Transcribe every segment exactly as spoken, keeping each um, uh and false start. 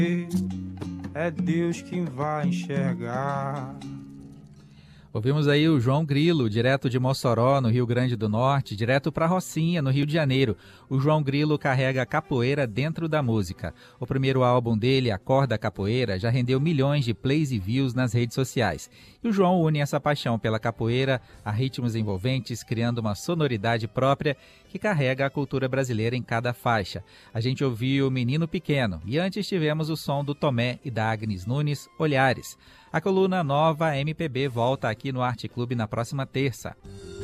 É Deus quem vai enxergar. Ouvimos aí o João Grilo, direto de Mossoró, no Rio Grande do Norte, direto para Rocinha, no Rio de Janeiro. O João Grilo carrega capoeira dentro da música. O primeiro álbum dele, Acorda Capoeira, já rendeu milhões de plays e views nas redes sociais. E o João une essa paixão pela capoeira a ritmos envolventes, criando uma sonoridade própria que carrega a cultura brasileira em cada faixa. A gente ouviu Menino Pequeno e antes tivemos o som do Tomé e da Agnes Nunes, Olhares. A coluna Nova M P B volta aqui no Arte Clube na próxima terça.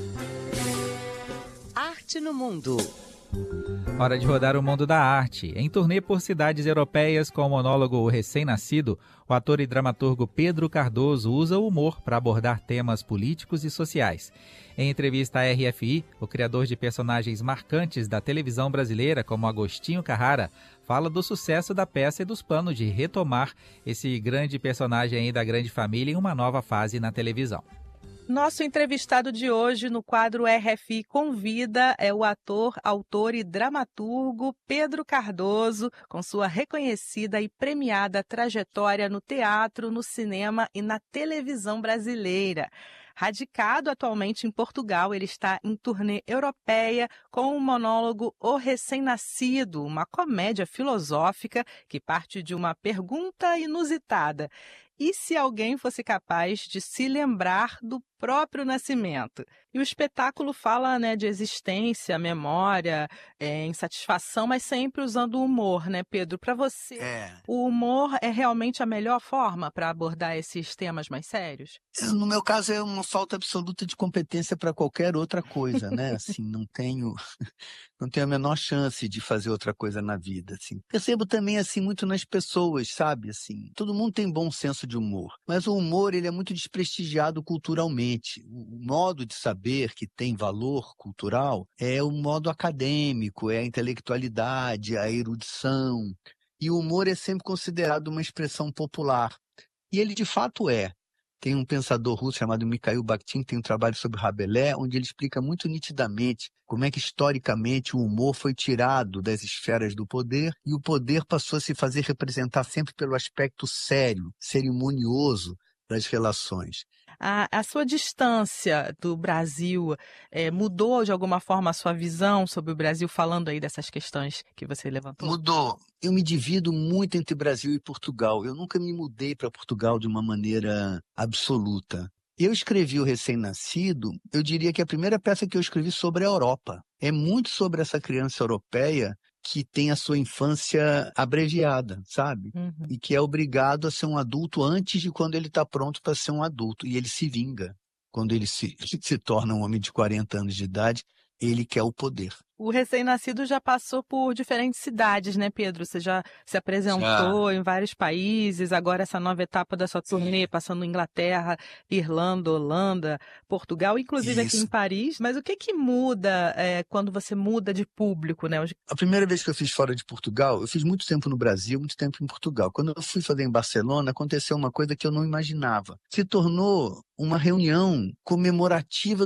Arte no Mundo. Hora de rodar o mundo da arte. Em turnê por cidades europeias com o monólogo O Recém-Nascido, o ator e dramaturgo Pedro Cardoso usa o humor para abordar temas políticos e sociais. Em entrevista à R F I, o criador de personagens marcantes da televisão brasileira, como Agostinho Carrara, fala do sucesso da peça e dos planos de retomar esse grande personagem aí da grande família em uma nova fase na televisão. Nosso entrevistado de hoje no quadro R F I Convida é o ator, autor e dramaturgo Pedro Cardoso, com sua reconhecida e premiada trajetória no teatro, no cinema e na televisão brasileira. Radicado atualmente em Portugal, ele está em turnê europeia com o monólogo O Recém-Nascido, uma comédia filosófica que parte de uma pergunta inusitada. E se alguém fosse capaz de se lembrar do próprio nascimento? E o espetáculo fala, né, de existência, memória, é, insatisfação, mas sempre usando o humor, né, Pedro? Para você, é. O humor é realmente a melhor forma para abordar esses temas mais sérios? No meu caso, é uma falta absoluta de competência para qualquer outra coisa, né? Assim, não tenho, não tenho a menor chance de fazer outra coisa na vida, assim. Percebo também, assim, muito nas pessoas, sabe? Assim, todo mundo tem bom senso de humor, mas o humor, ele é muito desprestigiado culturalmente. O modo de saber que tem valor cultural é o modo acadêmico, é a intelectualidade, a erudição. E o humor é sempre considerado uma expressão popular. E ele, de fato, é. Tem um pensador russo chamado Mikhail Bakhtin, que tem um trabalho sobre Rabelais, onde ele explica muito nitidamente como é que, historicamente, o humor foi tirado das esferas do poder e o poder passou a se fazer representar sempre pelo aspecto sério, cerimonioso das relações. A, a sua distância do Brasil é, mudou de alguma forma a sua visão sobre o Brasil, falando aí dessas questões que você levantou? Mudou. Eu me divido muito entre Brasil e Portugal. Eu nunca me mudei para Portugal de uma maneira absoluta. Eu escrevi O Recém-Nascido, eu diria que a primeira peça que eu escrevi sobre a Europa. É muito sobre essa criança europeia que tem a sua infância abreviada, sabe? Uhum. E que é obrigado a ser um adulto antes de quando ele está pronto para ser um adulto. E ele se vinga. Quando ele se, se torna um homem de quarenta anos de idade, ele quer o poder. O Recém-Nascido já passou por diferentes cidades, né, Pedro? Você já se apresentou já em vários países, agora essa nova etapa da sua turnê, passando Inglaterra, Irlanda, Holanda, Portugal, inclusive Isso. aqui em Paris. Mas o que que muda é, quando você muda de público, né? A primeira vez que eu fiz fora de Portugal, eu fiz muito tempo no Brasil, muito tempo em Portugal. Quando eu fui fazer em Barcelona, aconteceu uma coisa que eu não imaginava. Se tornou uma reunião comemorativa